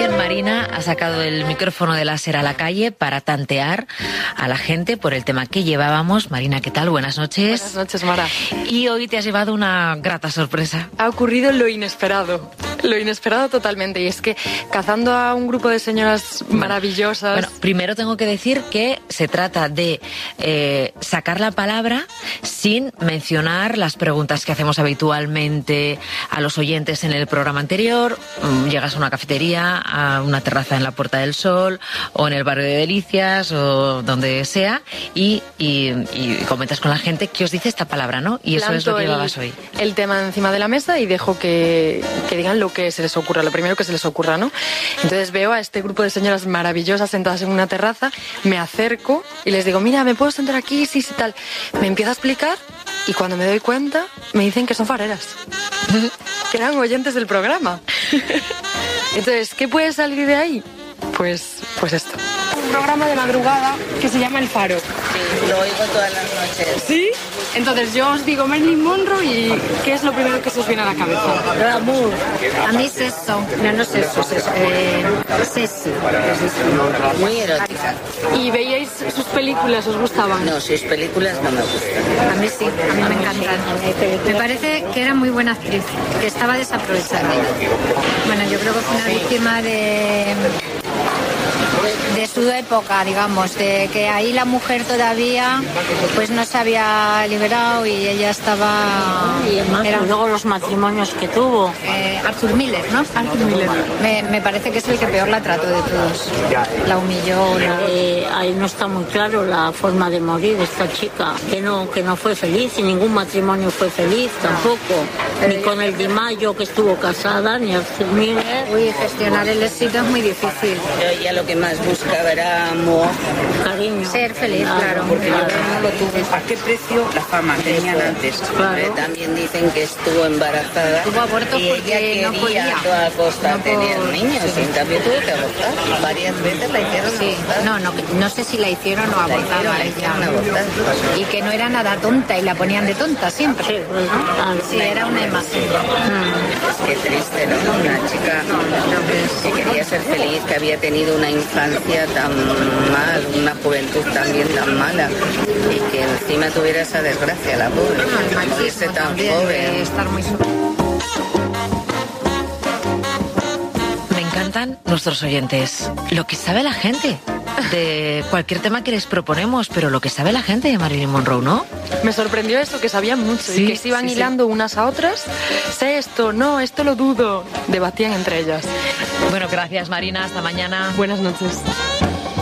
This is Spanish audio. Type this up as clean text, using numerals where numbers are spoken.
También Marina ha sacado el micrófono de láser a la calle para tantear a la gente por el tema que llevábamos. Marina, ¿qué tal? Buenas noches. Buenas noches, Mara. Y hoy te has llevado una grata sorpresa. Ha ocurrido lo inesperado totalmente, y es que cazando a un grupo de señoras maravillosas... Bueno, primero tengo que decir que se trata de sacar la palabra sin mencionar las preguntas que hacemos habitualmente a los oyentes en el programa anterior. Llegas a una cafetería, a una terraza en la Puerta del Sol o en el barrio de Delicias o donde sea y comentas con la gente qué os dice esta palabra, ¿no? Y eso es lo que llevabas hoy. El tema encima de la mesa y dejo que digan lo que se les ocurra, lo primero que se les ocurra, ¿no? Entonces veo a este grupo de señoras maravillosas sentadas en una terraza, me acerco y les digo, mira, ¿me puedo sentar aquí? Sí, sí, tal. Me empieza a explicar y cuando me doy cuenta me dicen que son fareras, que eran oyentes del programa. Entonces, ¿qué puede salir de ahí? Pues esto. Un programa de madrugada que se llama El Faro. Sí, lo oigo todas las noches. ¿Sí? Entonces yo os digo Marilyn Monroe y ¿qué es lo primero que se os viene a la cabeza? Glamour. A mí es eso. No sé eso. Sexy. Muy erótica. ¿Y veíais sus películas? ¿Os gustaban? No, sus películas no me gustan. A mí sí, a mí me encantan. Me parece que era muy buena actriz, que estaba desaprovechada. Bueno, yo creo que fue una víctima de su época, digamos, de que ahí la mujer todavía pues no se había liberado y ella estaba... Y además, luego los matrimonios que tuvo. Arthur Miller, ¿no? Arthur Miller. Me parece que es el que peor la trató de todos. La humilló. Ahí no está muy claro la forma de morir de esta chica, que no fue feliz y ningún matrimonio fue feliz tampoco. Ni con el Di Maio, que estuvo casada, ni Arthur Miller. Uy, gestionar el éxito es muy difícil. Yo ya lo que más buscaba era amor, cariño. Ser feliz, claro. Porque yo no lo tuve. ¿A qué precio la fama tenían antes? Claro. También dicen que estuvo embarazada Tuvo abortos y ella porque quería no podía. a toda costa tener niños, Sí. y también tuvo que abortar. Varias veces la hicieron Sí, abortar. no sé si la hicieron o abortaba La ella. hicieron abortar. Y que no era nada tonta y la ponían de tonta siempre. Sí, pues, Sí, era una imagen. Qué triste, ¿no? Una chica que quería ser feliz, que había tenido una infancia tan mal, una juventud también tan mala, y que encima tuviera esa desgracia, la pobre, que muriese tan joven. Estar muy Me encantan nuestros oyentes. Lo que sabe la gente de cualquier tema que les proponemos, pero lo que sabe la gente de Marilyn Monroe, ¿no? Me sorprendió eso, que sabían mucho Sí, y que se iban sí, hilando unas a otras. Sé esto, no, esto lo dudo. Debatían entre ellas. Bueno, gracias Marina, hasta mañana. Buenas noches.